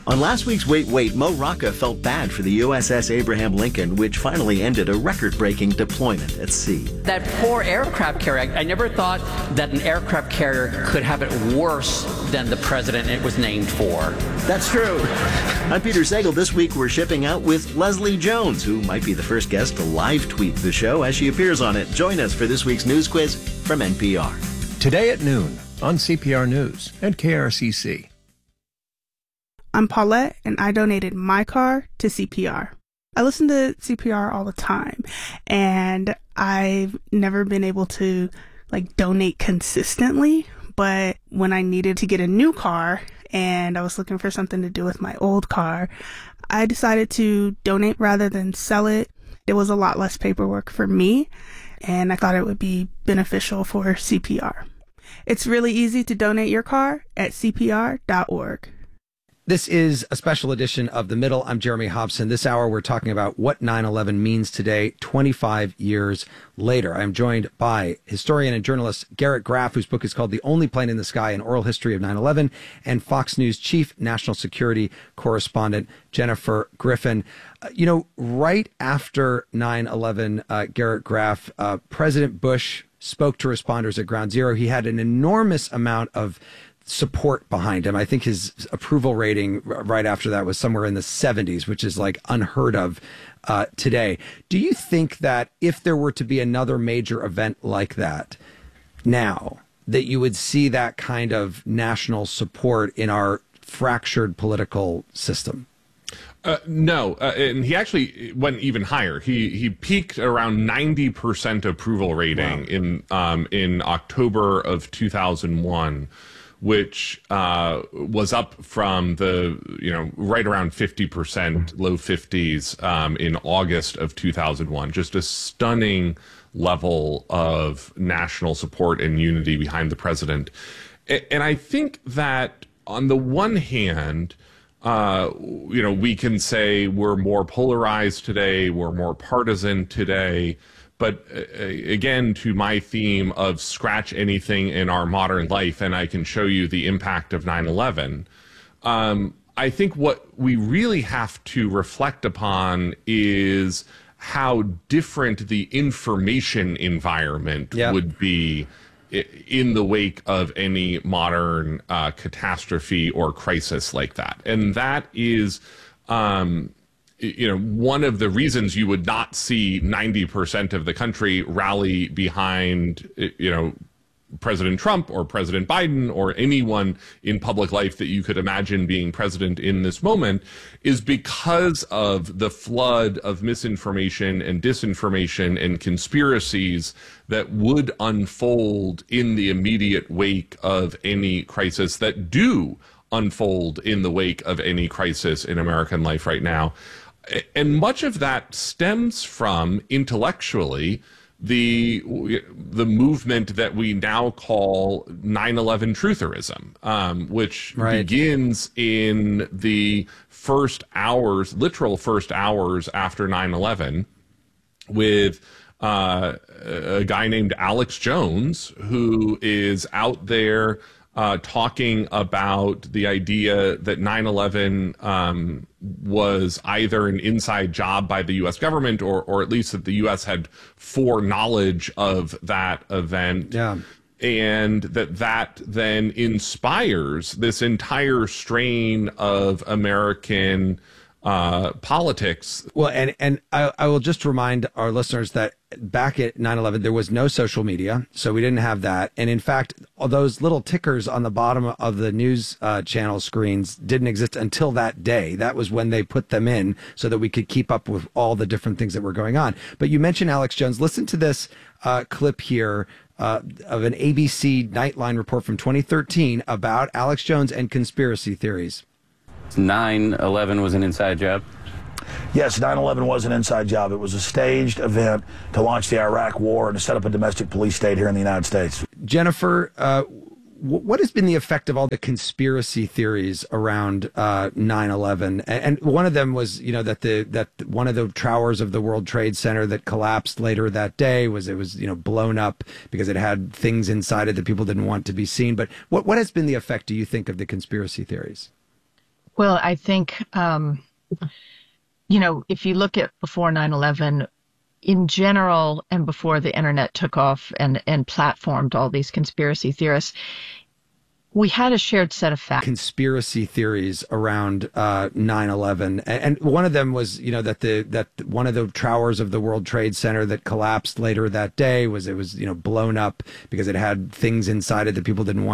On last week's Wait Wait, Mo Rocca felt bad for the USS Abraham Lincoln, which finally ended a record-breaking deployment at sea. That poor aircraft carrier, I never thought that an aircraft carrier could have it worse than the president it was named for. That's true. I'm Peter Sagal. This week we're shipping out with Leslie Jones, who might be the first guest to live tweet the show as she appears on it. Join us for this week's news quiz from NPR. Today at noon on CPR News and KRCC. I'm Paulette, and I donated my car to CPR. I listen to CPR all the time, and I've never been able to donate consistently. But when I needed to get a new car and I was looking for something to do with my old car, I decided to donate rather than sell it. It was a lot less paperwork for me, and I thought it would be beneficial for CPR. It's really easy to donate your car at CPR.org. This is a special edition of The Middle. I'm Jeremy Hobson. This hour, we're talking about what 9/11 means today, 25 years later. I'm joined by historian and journalist Garrett Graff, whose book is called The Only Plane in the Sky, An Oral History of 9/11, and Fox News chief national security correspondent Jennifer Griffin. Right after 9/11, Garrett Graff, President Bush spoke to responders at Ground Zero. He had an enormous amount of support behind him. I think his approval rating right after that was somewhere in the 70s, which is unheard of today. Do you think that if there were to be another major event like that now, that you would see that kind of national support in our fractured political system? No, and he actually went even higher. He peaked around 90% approval rating in October of 2001. Which was up from the, right around 50%, low 50s in August of 2001. Just a stunning level of national support and unity behind the president. And I think that on the one hand, we can say we're more polarized today, we're more partisan today. But again, to my theme of scratch anything in our modern life, and I can show you the impact of 9/11, I think what we really have to reflect upon is how different the information environment would be in the wake of any modern catastrophe or crisis like that. And that is one of the reasons you would not see 90% of the country rally behind, President Trump or President Biden or anyone in public life that you could imagine being president in this moment, is because of the flood of misinformation and disinformation and conspiracies that would unfold in the immediate wake of any crisis, that do unfold in the wake of any crisis in American life right now. And much of that stems from, intellectually, the movement that we now call 9/11 trutherism, which begins in the literal first hours after 9/11, with a guy named Alex Jones, who is out there talking about the idea that 9/11 was either an inside job by the U.S. government or at least that the U.S. had foreknowledge of that event. Yeah. And that then inspires this entire strain of American politics. Well, and I will just remind our listeners that back at 9/11, there was no social media, so we didn't have that. And in fact, all those little tickers on the bottom of the news channel screens didn't exist until that day. That was when they put them in so that we could keep up with all the different things that were going on. But you mentioned Alex Jones. Listen to this clip here of an ABC Nightline report from 2013 about Alex Jones and conspiracy theories. 9/11 was an inside job? Yes, 9/11 was an inside job. It was a staged event to launch the Iraq War and to set up a domestic police state here in the United States. Jennifer, what has been the effect of all the conspiracy theories around 9/11? And one of them was, that one of the towers of the World Trade Center that collapsed later that day was blown up because it had things inside it that people didn't want to be seen. But what has been the effect, do you think, of the conspiracy theories? Well, I think, if you look at before 9/11, in general, and before the internet took off and platformed all these conspiracy theorists, we had a shared set of facts. Conspiracy theories around 9/11, and one of them was, that one of the towers of the World Trade Center that collapsed later that day was blown up because it had things inside it that people didn't want